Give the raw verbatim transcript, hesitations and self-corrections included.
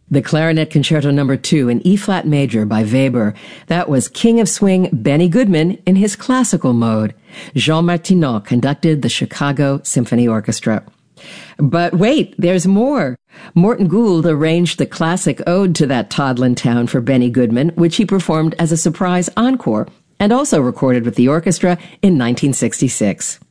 The Clarinet Concerto Number two in E-flat major by Weber. That was King of Swing Benny Goodman in his classical mode. Jean Martineau conducted the Chicago Symphony Orchestra. But wait, there's more. Morton Gould arranged the classic ode to that Toddlin town for Benny Goodman, which he performed as a surprise encore, and also recorded with the orchestra in nineteen sixty-six.